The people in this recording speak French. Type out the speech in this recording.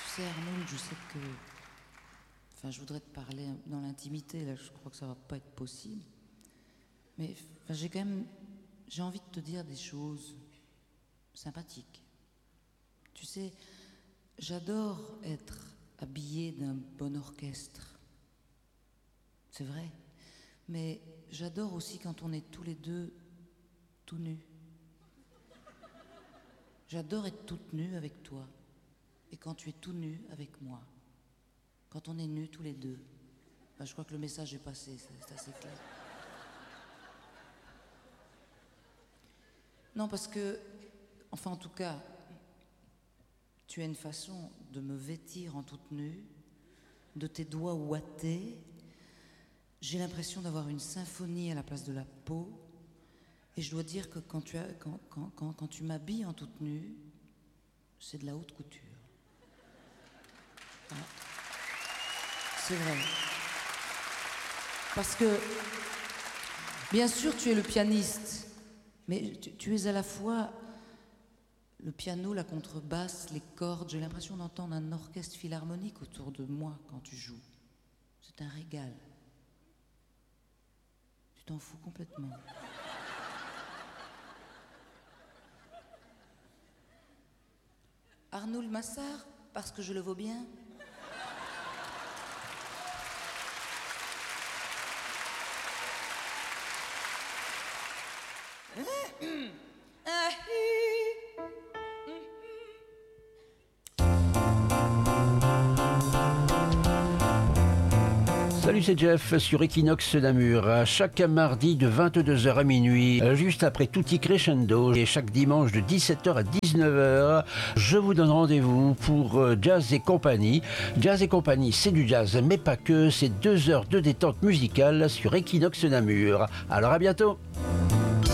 sais, Arnould, je sais que... Enfin, je voudrais te parler dans l'intimité, là, je crois que ça va pas être possible. Mais enfin, j'ai envie de te dire des choses sympathiques. Tu sais, j'adore être habillée d'un bon orchestre. C'est vrai. Mais j'adore aussi quand on est tous les deux tout nus. J'adore être toute nue avec toi. Et quand tu es tout nu avec moi. Quand on est nus tous les deux. Ben, je crois que le message est passé, c'est assez clair. Non, parce que, enfin en tout cas, tu as une façon de me vêtir en toute nue, de tes doigts ouatés. J'ai l'impression d'avoir une symphonie à la place de la peau. Et je dois dire que quand tu m'habilles en toute nue, c'est de la haute couture. Ah. C'est vrai. Parce que, bien sûr, tu es le pianiste, mais tu es à la fois le piano, la contrebasse, les cordes. J'ai l'impression d'entendre un orchestre philharmonique autour de moi quand tu joues. C'est un régal. Tu t'en fous complètement. Arnould Massard, parce que je le vaux bien. Salut, c'est Jeff sur Equinox Namur. Chaque mardi de 22h à minuit, juste après Tutti Crescendo, et chaque dimanche de 17h à 19h, je vous donne rendez-vous pour Jazz et Compagnie. Jazz et Compagnie, c'est du jazz, mais pas que, c'est 2 heures de détente musicale sur Equinox Namur. Alors à bientôt.